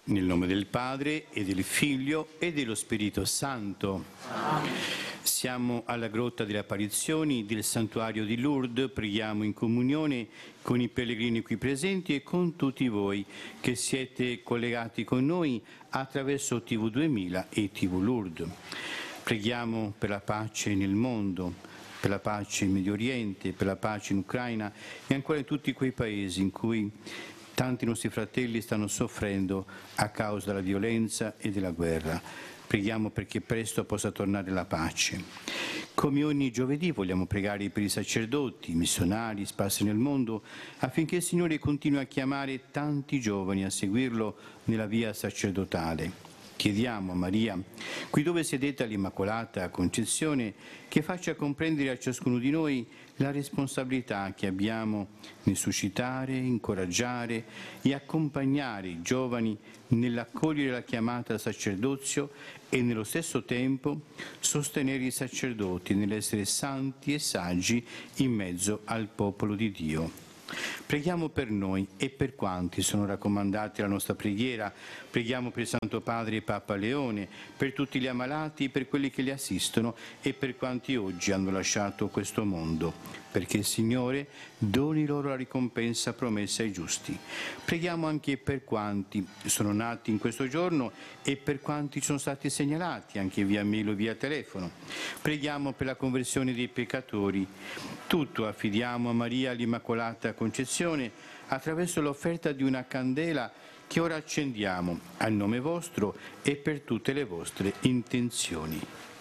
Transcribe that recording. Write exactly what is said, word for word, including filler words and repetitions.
Nel nome del Padre e del Figlio e dello Spirito Santo. Amen. Siamo alla grotta delle apparizioni del santuario di Lourdes, preghiamo in comunione con i pellegrini qui presenti e con tutti voi che siete collegati con noi attraverso T V duemila e T V Lourdes. Preghiamo per la pace nel mondo, per la pace in Medio Oriente, per la pace in Ucraina e ancora in tutti quei paesi in cui tanti nostri fratelli stanno soffrendo a causa della violenza e della guerra. Preghiamo perché presto possa tornare la pace. Come ogni giovedì vogliamo pregare per i sacerdoti, i missionari sparsi nel mondo, affinché il Signore continui a chiamare tanti giovani a seguirlo nella via sacerdotale. Chiediamo a Maria, qui dove sedete all'Immacolata Concezione, che faccia comprendere a ciascuno di noi la responsabilità che abbiamo nel suscitare, incoraggiare e accompagnare i giovani nell'accogliere la chiamata al sacerdozio e nello stesso tempo sostenere i sacerdoti nell'essere santi e saggi in mezzo al popolo di Dio. Preghiamo per noi e per quanti sono raccomandati alla nostra preghiera. Preghiamo per il Santo Padre Papa Leone, per tutti gli ammalati, per quelli che li assistono e per quanti oggi hanno lasciato questo mondo, perché il Signore doni loro la ricompensa promessa ai giusti. Preghiamo anche per quanti sono nati in questo giorno e per quanti sono stati segnalati anche via mail o via telefono. Preghiamo per la conversione dei peccatori. Tutto affidiamo a Maria l'Immacolata Concezione attraverso l'offerta di una candela che ora accendiamo al nome vostro e per tutte le vostre intenzioni.